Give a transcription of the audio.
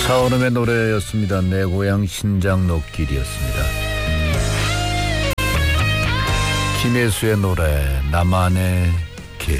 차오름의 노래였습니다. 내 고향 신장 녹길이었습니다. 김혜수의 노래 나만의